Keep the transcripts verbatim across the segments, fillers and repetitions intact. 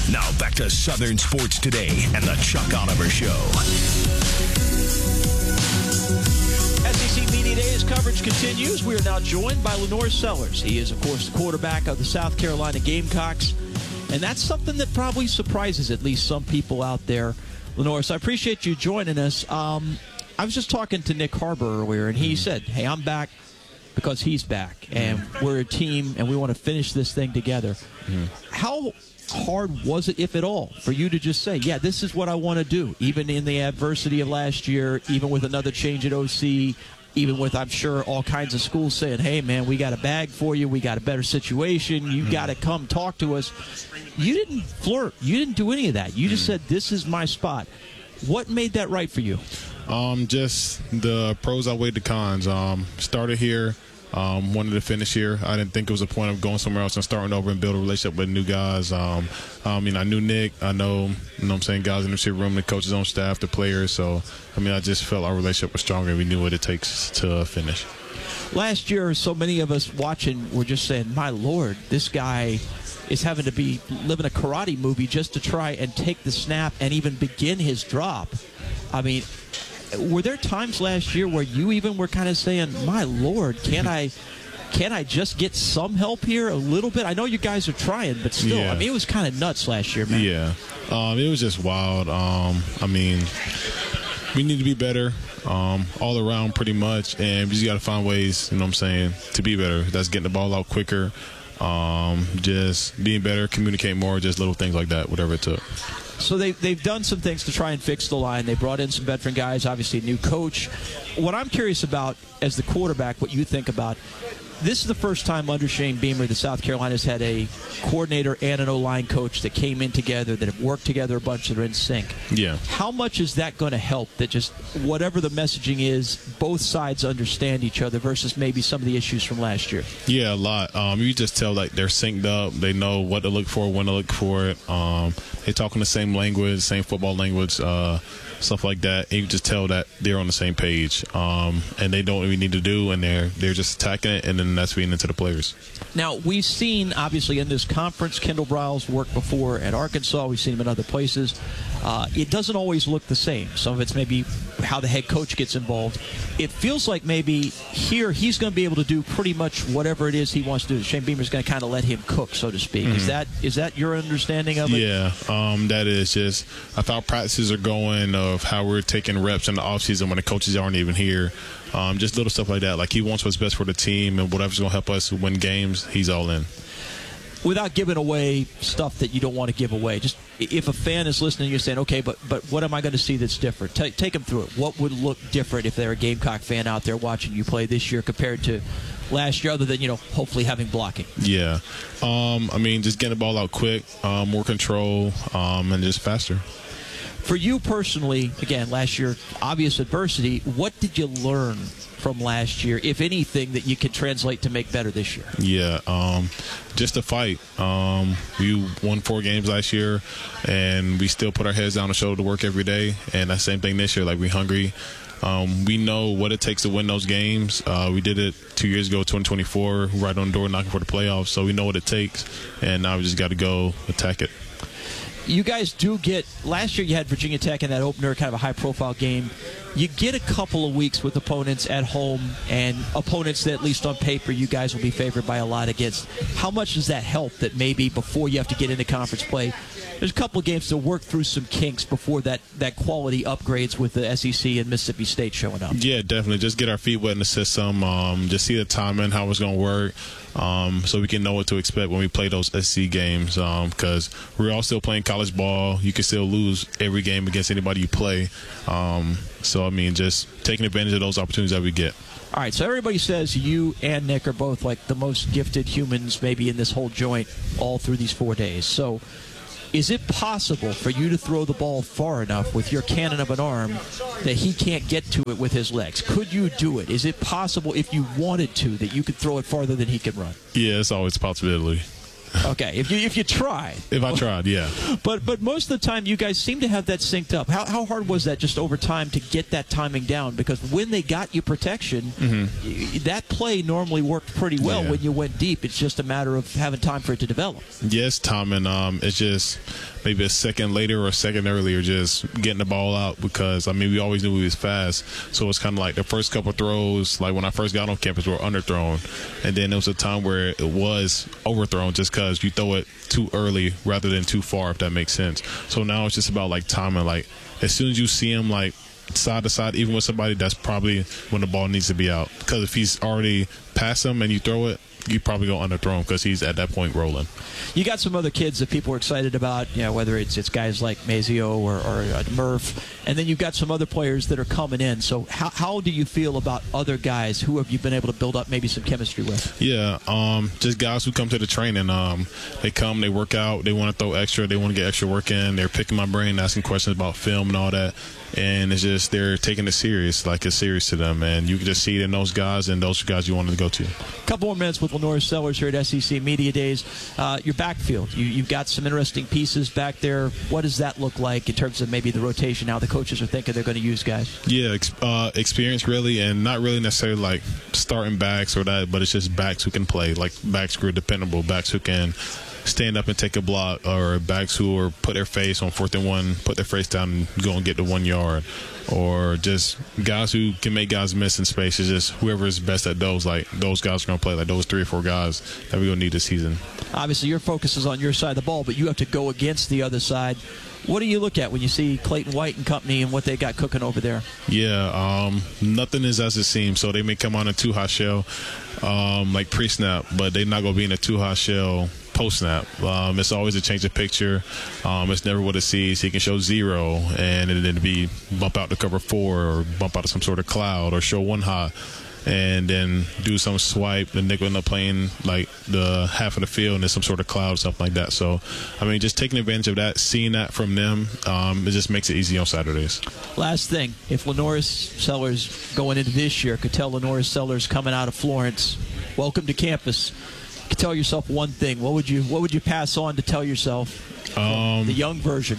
Now back to Southern Sports Today and the Chuck Oliver Show. S E C Media Days coverage continues. We are now joined by Lenore Sellers. He is, of course, the quarterback of the South Carolina Gamecocks. And that's something that probably surprises at least some people out there, Lenore. So I appreciate you joining us. Um, I was just talking to Nick Harbor earlier, and he said, hey, I'm back because he's back. And we're a team, and we want to finish this thing together. Mm-hmm. How hard was it, if at all, for you to just say, yeah, this is what I want to do, even in the adversity of last year, even with another change at O C, even with, I'm sure, all kinds of schools saying, hey, man, we got a bag for you, we got a better situation, you mm-hmm. got to come talk to us. You didn't flirt. You didn't do any of that. You just mm-hmm. said, this is my spot. What made that right for you? Um, just the pros outweighed the cons. Um, started here. Um, wanted to finish here. I didn't think it was a point of going somewhere else and starting over and build a relationship with new guys. Um, I mean, I knew Nick. I know, you know what I'm saying, guys in the receiver room, the coaches on staff, the players. So, I mean, I just felt our relationship was stronger. We knew what it takes to finish. Last year, so many of us watching were just saying, my Lord, this guy is having to be living a karate movie just to try and take the snap and even begin his drop. I mean, were there times last year where you even were kind of saying, my Lord, can I can I just get some help here a little bit? I know you guys are trying, but still, yeah. I mean, it was kind of nuts last year, man. Yeah. Um, it was just wild. Um, I mean, we need to be better um, all around pretty much, and we just got to find ways, you know what I'm saying, to be better. That's getting the ball out quicker, um, just being better, communicate more, just little things like that, whatever it took. So they, they've done some things to try and fix the line. They brought in some veteran guys, obviously a new coach. What I'm curious about as the quarterback, what you think about, this is the first time under Shane Beamer that South Carolina's had a coordinator and an O-line coach that came in together, that have worked together a bunch, that are in sync. Yeah. How much is that going to help that just whatever the messaging is, both sides understand each other versus maybe some of the issues from last year? Yeah, a lot. Um, you just tell like they're synced up. They know what to look for, when to look for it. Um, they talk in the same language, same football language, uh, stuff like that. And you just tell that they're on the same page, um, and they know what we need to do, and they're they're just attacking it, and then that's feeding into the players. Now, we've seen, obviously, in this conference, Kendall Briles worked before at Arkansas. We've seen him in other places. Uh, it doesn't always look the same. Some of it's maybe how the head coach gets involved. It feels like maybe here he's going to be able to do pretty much whatever it is he wants to do. Shane Beamer's going to kind of let him cook, so to speak. Mm-hmm. Is that is that your understanding of it? Yeah, um, that is just how practices are going, of how we're taking reps in the offseason when the coaches aren't even here. Um, just little stuff like that. Like, he wants what's best for the team, and whatever's going to help us win games, he's all in. Without giving away stuff that you don't want to give away, just if a fan is listening, you're saying, okay, but but what am I going to see that's different? Take, take them through it. What would look different if they're a Gamecock fan out there watching you play this year compared to last year, other than, you know, hopefully having blocking? Yeah. Um, I mean, just getting the ball out quick, um, more control, um, and just faster. For you personally, again, last year, obvious adversity, what did you learn from last year, if anything, that you can translate to make better this year? Yeah, um, just a fight. Um, we won four games last year, and we still put our heads down and show to work every day, and that same thing this year. Like, we're hungry. Um, we know what it takes to win those games. Uh, we did it two years ago, twenty twenty-four, right on the door knocking for the playoffs, so we know what it takes, and now we just got to go attack it. You guys do get, last year you had Virginia Tech in that opener, kind of a high-profile game. You get a couple of weeks with opponents at home, and opponents that, at least on paper, you guys will be favored by a lot against. How much does that help that maybe before you have to get into conference play, there's a couple of games to work through some kinks before that, that quality upgrades with the S E C and Mississippi State showing up? Yeah, definitely. Just get our feet wet in the system, um, just see the timing, how it's going to work, um, so we can know what to expect when we play those S E C games, because um, we're all still playing college ball. You can still lose every game against anybody you play. Um, so, I mean, just taking advantage of those opportunities that we get. All right, so everybody says you and Nick are both like the most gifted humans maybe in this whole joint all through these four days. So is it possible for you to throw the ball far enough with your cannon of an arm that he can't get to it with his legs? Could you do it? Is it possible, if you wanted to, that you could throw it farther than he could run? Yeah, it's always a possibility. Okay, if you if you try. If I tried, yeah. But but most of the time, you guys seem to have that synced up. How how hard was that just over time to get that timing down? Because when they got you protection, mm-hmm. y- that play normally worked pretty well yeah. when you went deep. It's just a matter of having time for it to develop. Yes, Tom, and um, it's just maybe a second later or a second earlier, just getting the ball out. Because I mean, we always knew he was fast, so it's kind of like the first couple throws, like when I first got on campus, were underthrown, and then there was a time where it was overthrown just because you throw it too early rather than too far, if that makes sense. So now it's just about like timing. Like as soon as you see him like side to side, even with somebody, that's probably when the ball needs to be out. Because if he's already past him and you throw it, you probably go underthrow him because he's at that point rolling. You got some other kids that people are excited about, you know, whether it's it's guys like Mazio or, or uh, Murph, and then you've got some other players that are coming in. So how how do you feel about other guys? Who have you been able to build up maybe some chemistry with? Yeah, um, just guys who come to the training. Um, they come, they work out, they want to throw extra, they want to get extra work in. They're picking my brain, asking questions about film and all that. And it's just they're taking it serious, like it's serious to them. And you can just see it in those guys, and those are guys you wanted to go to. A couple more minutes with Lenore Sellers here at S E C Media Days. Uh, your backfield, you, you've got some interesting pieces back there. What does that look like in terms of maybe the rotation, how the coaches are thinking they're going to use guys? Yeah, ex- uh, experience really, and not really necessarily like starting backs or that, but it's just backs who can play, like backs who are dependable, backs who can stand up and take a block, or backs who are put their face on fourth and one, put their face down and go and get the one yard, or just guys who can make guys miss in space. It's just whoever is best at those, like those guys are going to play, like those three or four guys that we're going to need this season. Obviously, your focus is on your side of the ball, but you have to go against the other side. What do you look at when you see Clayton White and company and what they got cooking over there? Yeah, um, nothing is as it seems. So they may come on a two-high shell, um, like pre-snap, but they're not going to be in a two-high shell post-snap. Um, it's always a change of picture. Um, it's never what it sees. He can show zero, and then it'd be bump out to cover four, or bump out to some sort of cloud, or show one high, and then do some swipe. The nickel end up playing like the half of the field, and there's some sort of cloud or something like that. So, I mean, just taking advantage of that, seeing that from them, um, it just makes it easy on Saturdays. Last thing, if Lenore Sellers going into this year could tell Lenore Sellers coming out of Florence, welcome to campus, could tell yourself one thing, what would you what would you pass on to tell yourself, um, the young version?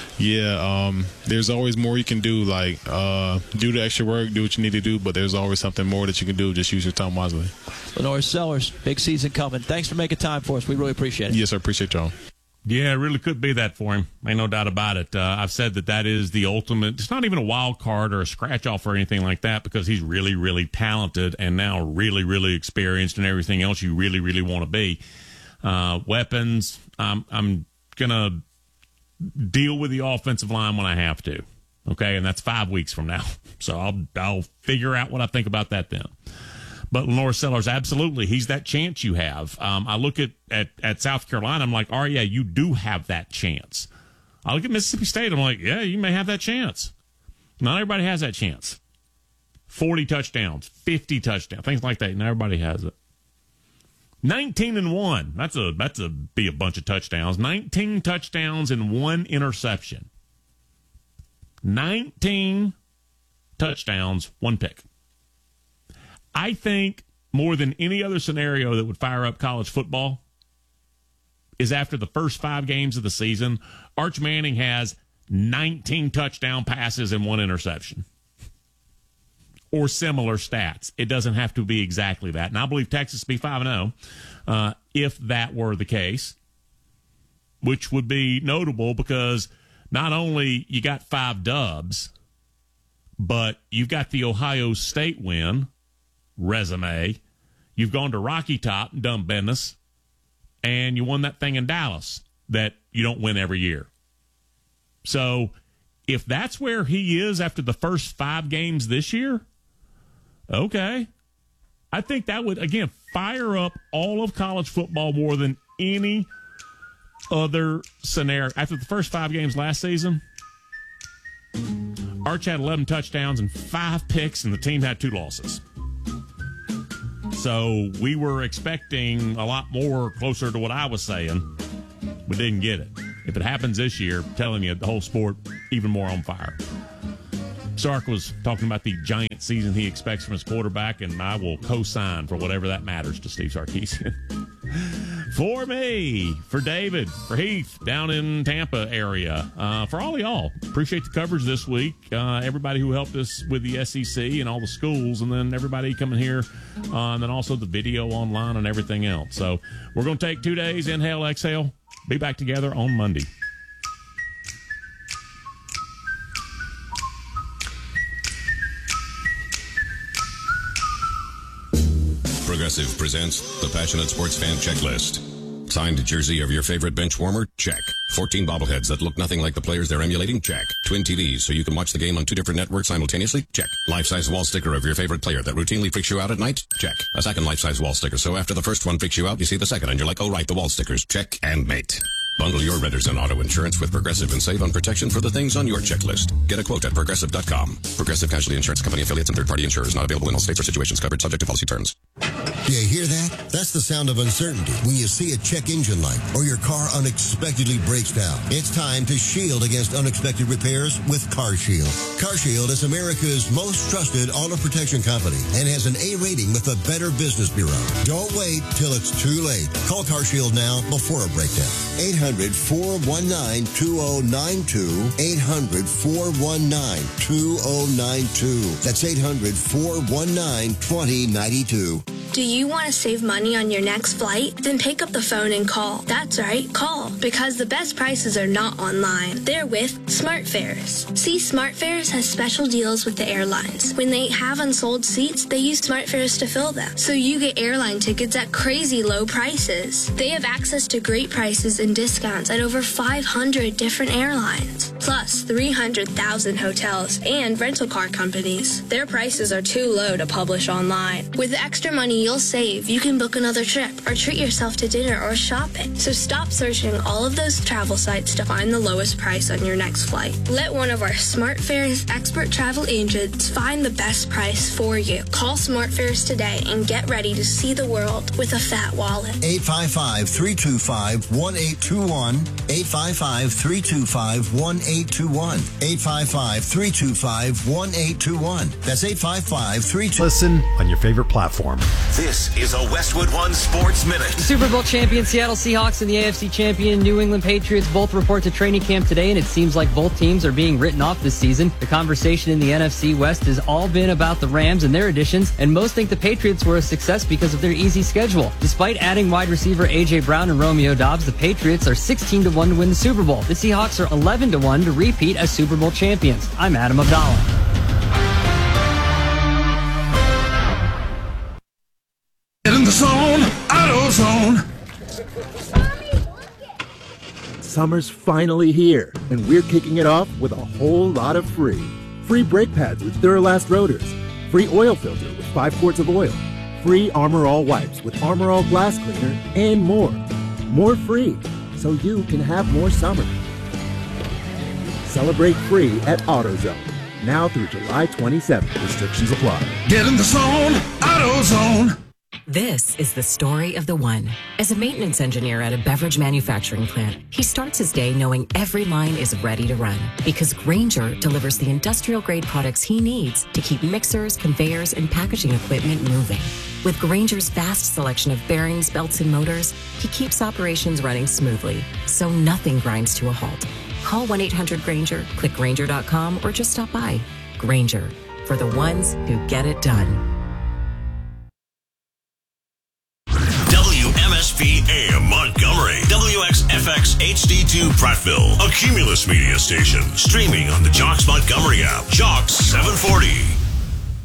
Yeah, um, there's always more you can do. Like, uh, do the extra work, do what you need to do, but there's always something more that you can do. Just use your time wisely. Lenore Sellers, big season coming. Thanks for making time for us. We really appreciate it. Yes, I appreciate y'all. Yeah, it really could be that for him. Ain't no doubt about it. Uh, I've said that that is the ultimate. It's not even a wild card or a scratch off or anything like that, because he's really, really talented and now really, really experienced and everything else you really, really want to be. Uh, weapons, um, I'm going to deal with the offensive line when I have to. Okay, and that's five weeks from now. So I'll I'll figure out what I think about that then. But Lenore Sellers, absolutely, he's that chance you have. Um, I look at, at, at South Carolina, I'm like, oh, yeah, you do have that chance. I look at Mississippi State, I'm like, yeah, you may have that chance. Not everybody has that chance. forty touchdowns, fifty touchdowns, things like that. Not everybody has it. nineteen and one. That's a that's a be a bunch of touchdowns. nineteen touchdowns and one interception. nineteen touchdowns, one pick. I think more than any other scenario that would fire up college football is after the first five games of the season, Arch Manning has nineteen touchdown passes and one interception. Or similar stats. It doesn't have to be exactly that. And I believe Texas will be five and oh uh, if that were the case, which would be notable because not only you got five dubs, but you've got the Ohio State win resume. You've gone to Rocky Top and done business, and you won that thing in Dallas that you don't win every year. So if that's where he is after the first five games this year, okay. I think that would, again, fire up all of college football more than any other scenario. After the first five games last season, Arch had eleven touchdowns and five picks, and the team had two losses. So we were expecting a lot more closer to what I was saying. We didn't get it. If it happens this year, I'm telling you, the whole sport even more on fire. Sark was talking about the giant season he expects from his quarterback, and I will co-sign for whatever that matters to Steve Sarkisian. For me, for David, for Heath down in Tampa area, uh, for all of y'all. Appreciate the coverage this week. Uh, everybody who helped us with the S E C and all the schools, and then everybody coming here, uh, and then also the video online and everything else. So we're going to take two days, inhale, exhale, be back together on Monday. Progressive presents the Passionate Sports Fan Checklist. Signed jersey of your favorite bench warmer? Check. fourteen bobbleheads that look nothing like the players they're emulating? Check. Twin T Vs so you can watch the game on two different networks simultaneously? Check. Life-size wall sticker of your favorite player that routinely freaks you out at night? Check. A second life-size wall sticker so after the first one freaks you out, you see the second and you're like, oh right, the wall stickers. Check and mate. Bundle your renters and auto insurance with Progressive and save on protection for the things on your checklist. Get a quote at Progressive dot com. Progressive Casualty Insurance Company affiliates and third-party insurers not available in all states or situations covered subject to policy terms. Do you hear that? That's the sound of uncertainty when you see a check engine light or your car unexpectedly breaks down. It's time to shield against unexpected repairs with CarShield. CarShield is America's most trusted auto protection company and has an A rating with the Better Business Bureau. Don't wait till it's too late. Call CarShield now before a breakdown. eight hundred, four one nine, two oh nine two. eight hundred, four one nine, two oh nine two. That's eight hundred, four one nine, two oh nine two. Do you want to save money on your next flight? Then pick up the phone and call. That's right, call. Because the best prices are not online. They're with SmartFares. See, SmartFares has special deals with the airlines. When they have unsold seats, they use SmartFares to fill them. So you get airline tickets at crazy low prices. They have access to great prices and discounts at over five hundred different airlines. Plus three hundred thousand hotels and rental car companies. Their prices are too low to publish online. With the extra money you'll save, you can book another trip or treat yourself to dinner or shopping. So stop searching all of those travel sites to find the lowest price on your next flight. Let one of our SmartFares expert travel agents find the best price for you. Call SmartFares today and get ready to see the world with a fat wallet. eight five five, three two five, one eight two one. eight five five, three two five, one eight two one. eight five five, three two five, one eight two one. That's eight five five, three two five. Listen on your favorite platform. This is a Westwood One Sports Minute. The Super Bowl champion Seattle Seahawks and the A F C champion New England Patriots both report to training camp today, and it seems like both teams are being written off this season. The conversation in the N F C West has all been about the Rams and their additions, and most think the Patriots were a success because of their easy schedule. Despite adding wide receiver A J. Brown and Romeo Doubs, the Patriots are sixteen to one to win the Super Bowl. The Seahawks are eleven to one to repeat as Super Bowl champions. I'm Adam Abdallah. Get in the zone, AutoZone. Summer's finally here, and we're kicking it off with a whole lot of free. Free brake pads with Duralast rotors. Free oil filter with five quarts of oil. Free Armor All wipes with Armor All glass cleaner, and more. More free, so you can have more summer. Celebrate free at AutoZone. Now through July twenty-seventh. Restrictions apply. Get in the zone, AutoZone. This is the story of the one. As a maintenance engineer at a beverage manufacturing plant, he starts his day knowing every line is ready to run because Grainger delivers the industrial-grade products he needs to keep mixers, conveyors, and packaging equipment moving. With Grainger's vast selection of bearings, belts, and motors, he keeps operations running smoothly, so nothing grinds to a halt. Call one eight hundred Grainger, click Grainger dot com, or just stop by. Grainger, for the ones who get it done. W M S P A M Montgomery, W X F X H D two Prattville, a Cumulus media station, streaming on the Jocks Montgomery app, Jocks seven forty.